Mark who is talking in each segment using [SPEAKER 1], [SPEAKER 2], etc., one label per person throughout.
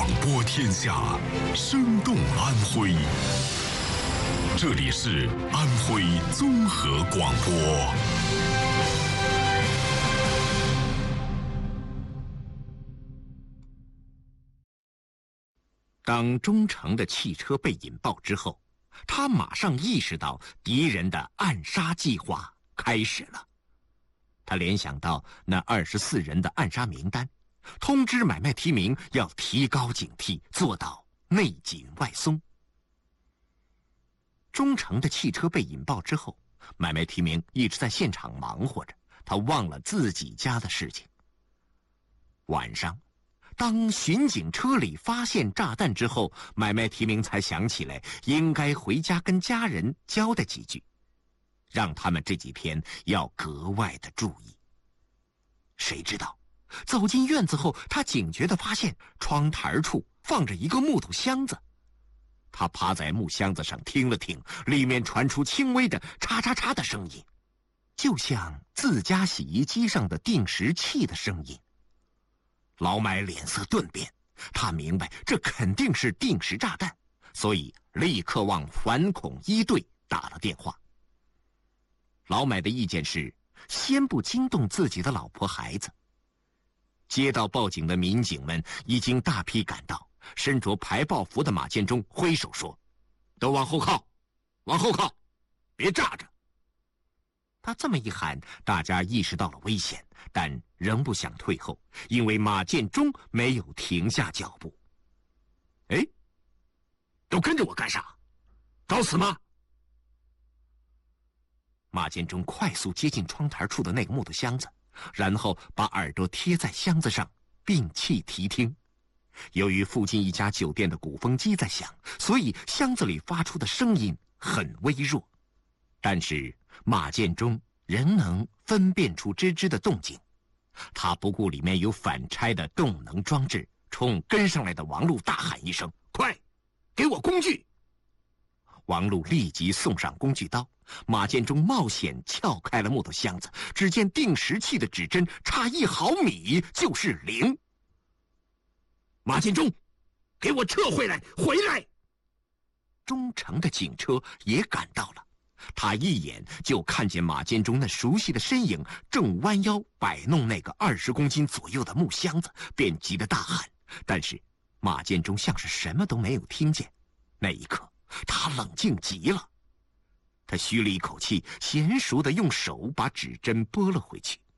[SPEAKER 1] 播天下，生动安徽。这里是安徽综合广播。
[SPEAKER 2] 当忠诚的汽车被引爆之后，他马上意识到敌人的暗杀计划开始了。他联想到那24人的暗杀名单，通知买卖提名要提高警惕，做到内紧外松。忠诚的汽车被引爆之后，买卖提名一直在现场忙活着，他忘了自己家的事情。晚上，当巡警车里发现炸弹之后，买卖提名才想起来应该回家跟家人交代几句，让他们这几天要格外的注意。谁知道走进院子后，他警觉地发现窗台处放着一个木头箱子。他趴在木箱子上听了听，里面传出轻微的嚓嚓嚓的声音，就像自家洗衣机上的定时器的声音。老买脸色顿变，他明白这肯定是定时炸弹，所以立刻往反恐一队打了电话。老买的意见是先不惊动自己的老婆孩子。接到报警的民警们已经大批赶到，身着排爆服的马建忠挥手说：“都往后靠，往后靠，别炸着。”他这么一喊，大家意识到了危险，但仍不想退后，因为马建忠没有停下脚步。“哎，都跟着我干啥？找死吗？”马建忠快速接近窗台处的那个木头箱子，然后把耳朵贴在箱子上，屏气提听。由于附近一家酒店的鼓风机在响，所以箱子里发出的声音很微弱，但是马建忠仍能分辨出吱吱的动静。他不顾里面有反拆的动能装置，冲跟上来的王禄大喊一声：“快，给我工具！”王禄立即送上工具刀，马建忠冒险撬开了木头箱子，只见定时器的指针差1毫米就是0。马建忠，给我撤回来，回来！忠诚的警车也赶到了，他一眼就看见马建忠那熟悉的身影正弯腰摆弄那个20公斤左右的木箱子，便急得大喊。但是马建忠像是什么都没有听见。那一刻他冷静极了，他吁了一口气，娴熟地用手把指针拨了回去。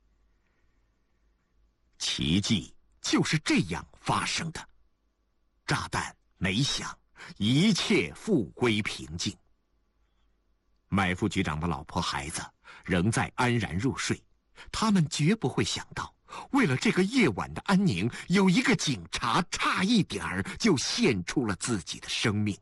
[SPEAKER 2] 奇迹就是这样发生的，炸弹没响，一切复归平静。买副局长的老婆孩子仍在安然入睡，他们绝不会想到，为了这个夜晚的安宁，有一个警察差一点儿就献出了自己的生命。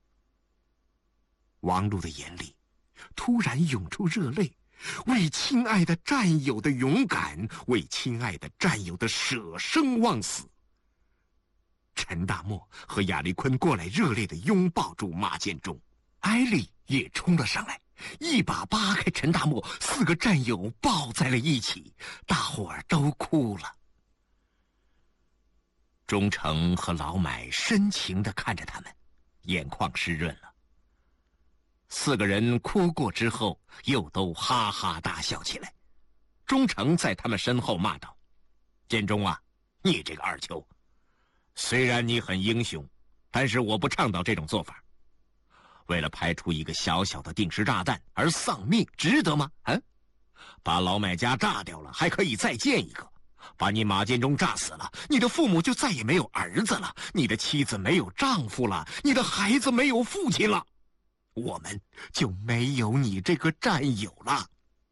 [SPEAKER 2] 王禄的眼里突然涌出热泪，为亲爱的战友的勇敢，为亲爱的战友的舍生忘死。陈大漠和亚丽坤过来热烈地拥抱住马建忠，艾丽也冲了上来，一把扒开陈大漠，4个战友抱在了一起，大伙儿都哭了。忠诚和老买深情地看着他们，眼眶湿润了。4个人哭过之后，又都哈哈大笑起来。忠诚在他们身后骂道：“建忠啊，你这个二球，虽然你很英雄，但是我不倡导这种做法。为了排除一个小小的定时炸弹而丧命，值得吗？把老买家炸掉了，还可以再建一个。把你马建忠炸死了，你的父母就再也没有儿子了，你的妻子没有丈夫了，你的孩子没有父亲了，我们就没有你这个战友了。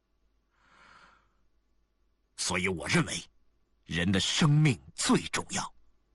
[SPEAKER 2] 所以我认为，人的生命最重要。